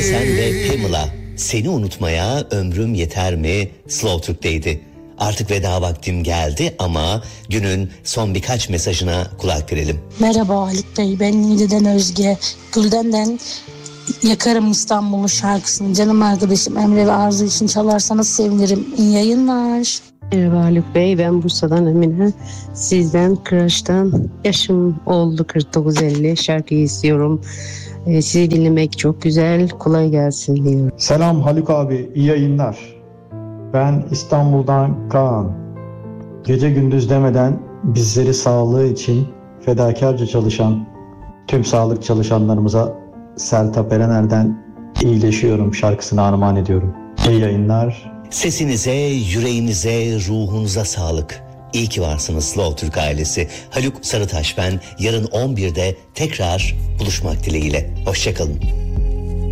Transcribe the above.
Sen ve Pamela, seni unutmaya ömrüm yeter mi Slow Türk'teydi. Artık veda vaktim geldi ama günün son birkaç mesajına kulak verelim. Merhaba Haluk Bey, ben Niğde'den Özge. Gülden'den Yakarım İstanbul'u şarkısını canım arkadaşım Emre ve Arzu için çalarsanız sevinirim. İyi yayınlar. Merhaba Haluk Bey, ben Bursa'dan Emine. Sizden Crush'tan yaşım oldu 49-50 şarkıyı istiyorum. Sizi dinlemek çok güzel, kolay gelsin diyorum. Selam Haluk abi, iyi yayınlar. Ben İstanbul'dan Kaan. Gece gündüz demeden bizleri sağlığı için fedakarca çalışan tüm sağlık çalışanlarımıza Sertab Erener'den iyileşiyorum şarkısını armağan ediyorum. İyi yayınlar. Sesinize, yüreğinize, ruhunuza sağlık. İyi ki varsınız Slow Türk ailesi. Haluk Sarıtaş ben. Yarın 11'de tekrar buluşmak dileğiyle. Hoşçakalın.